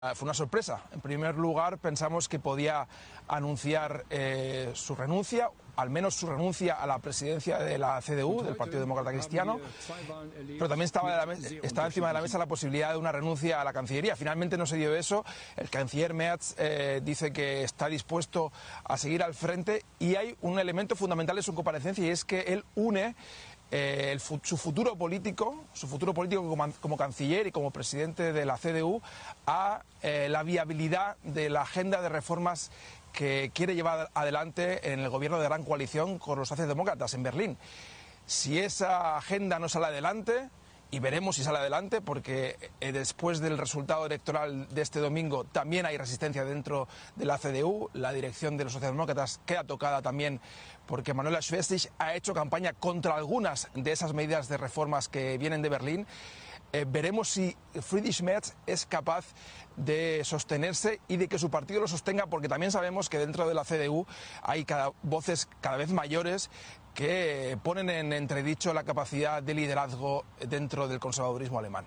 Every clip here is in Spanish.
Fue una sorpresa. En primer lugar, pensamos que podía anunciar su renuncia, al menos su renuncia a la presidencia de la CDU, del Partido Demócrata Cristiano, pero también estaba encima de la mesa la posibilidad de una renuncia a la Cancillería. Finalmente no se dio eso. El canciller Merz dice que está dispuesto a seguir al frente y hay un elemento fundamental de su comparecencia y es que él une su futuro político como canciller y como presidente de la CDU a la viabilidad de la agenda de reformas que quiere llevar adelante en el gobierno de gran coalición con los socialdemócratas en Berlín. Si esa agenda no sale adelante, y veremos si sale adelante, porque después del resultado electoral de este domingo también hay resistencia dentro de la CDU, la dirección de los socialdemócratas queda tocada también porque Manuela Schwesig ha hecho campaña contra algunas de esas medidas de reformas que vienen de Berlín. Veremos si Friedrich Merz es capaz de sostenerse y de que su partido lo sostenga, porque también sabemos que dentro de la CDU hay voces cada vez mayores que ponen en entredicho la capacidad de liderazgo dentro del conservadurismo alemán.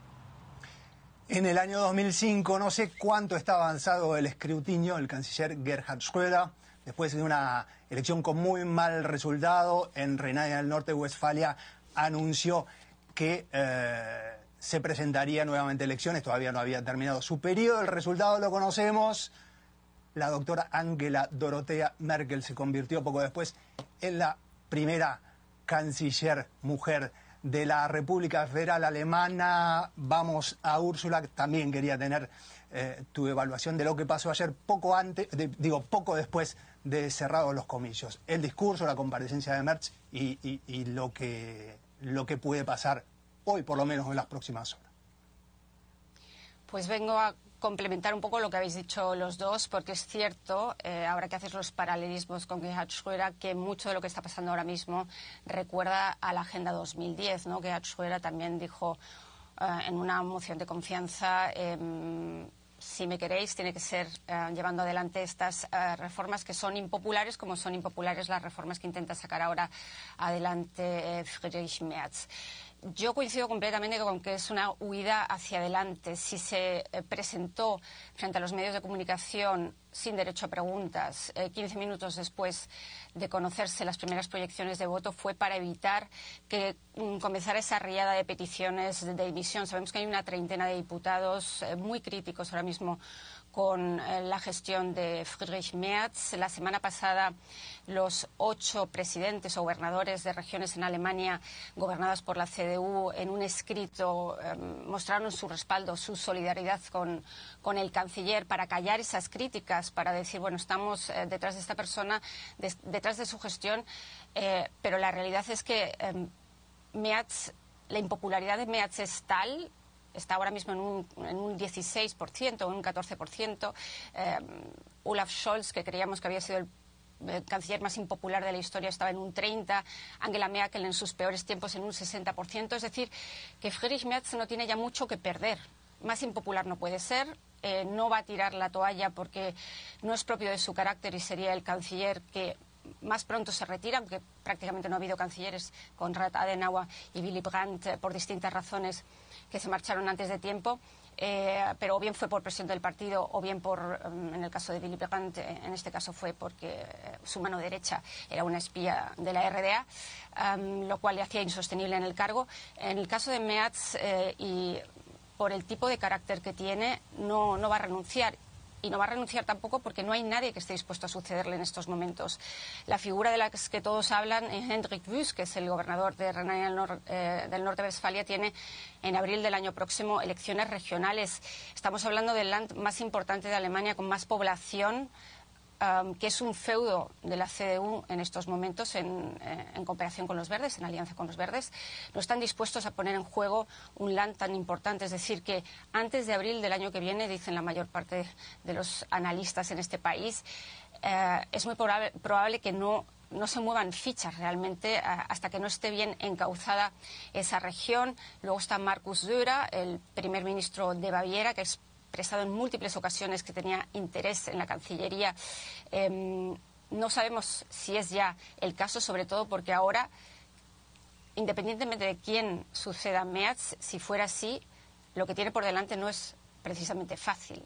En el año 2005, no sé cuánto está avanzado el escrutinio, el canciller Gerhard Schröder, después de una elección con muy mal resultado en Renania del Norte-Westfalia, anunció que se presentaría nuevamente elecciones, todavía no había terminado su periodo, el resultado lo conocemos. La doctora Angela Dorothea Merkel se convirtió poco después en la primera canciller mujer de la República Federal Alemana. Vamos a Úrsula, que también quería tener tu evaluación de lo que pasó ayer, poco después de cerrados los comicios. El discurso, la comparecencia de Merz y lo que puede pasar hoy, por lo menos en las próximas horas. Pues vengo a complementar un poco lo que habéis dicho los dos, porque es cierto, ahora que haces los paralelismos con Gerhard Schröder, que mucho de lo que está pasando ahora mismo recuerda a la Agenda 2010, ¿no? Gerhard Schröder también dijo en una moción de confianza, si me queréis, tiene que ser llevando adelante estas reformas que son impopulares, como son impopulares las reformas que intenta sacar ahora adelante Friedrich Merz. Yo coincido completamente con que es una huida hacia adelante. Si se presentó frente a los medios de comunicación sin derecho a preguntas 15 minutos después de conocerse las primeras proyecciones de voto, fue para evitar que comenzara esa riada de peticiones de dimisión. Sabemos que hay una treintena de diputados muy críticos ahora mismo con la gestión de Friedrich Merz. La semana pasada los 8 presidentes o gobernadores de regiones en Alemania gobernadas por la CDU en un escrito mostraron su respaldo, su solidaridad con el canciller para callar esas críticas, para decir, bueno, estamos detrás de esta persona, detrás de su gestión, pero la realidad es que Merz, la impopularidad de Merz es tal, está ahora mismo en un 16%, en un 14%. Olaf Scholz, que creíamos que había sido el canciller más impopular de la historia, estaba en un 30%, Angela Merkel en sus peores tiempos en un 60%. Es decir, que Friedrich Merz no tiene ya mucho que perder. Más impopular no puede ser, no va a tirar la toalla porque no es propio de su carácter y sería el canciller que más pronto se retira, aunque prácticamente no ha habido cancilleres, Konrad Adenauer y Willy Brandt, por distintas razones, que se marcharon antes de tiempo, pero o bien fue por presión del partido o bien por, en el caso de Willy Brandt, en este caso fue porque su mano derecha era una espía de la RDA, lo cual le hacía insostenible en el cargo. En el caso de Merz, y por el tipo de carácter que tiene, no va a renunciar. Y no va a renunciar tampoco porque no hay nadie que esté dispuesto a sucederle en estos momentos. La figura de la que todos hablan es Hendrik Wüst, que es el gobernador de Renania del Norte-Westfalia, tiene en abril del año próximo elecciones regionales. Estamos hablando del land más importante de Alemania, con más población, que es un feudo de la CDU en estos momentos en cooperación con los verdes, en alianza con los verdes. No están dispuestos a poner en juego un land tan importante. Es decir, que antes de abril del año que viene, dicen la mayor parte de los analistas en este país, es muy probable que no se muevan fichas realmente hasta que no esté bien encauzada esa región. Luego está Markus Söder, el primer ministro de Baviera, que es expresado en múltiples ocasiones que tenía interés en la Cancillería. No sabemos si es ya el caso, sobre todo porque ahora, independientemente de quién suceda a Merz, si fuera así, lo que tiene por delante no es precisamente fácil.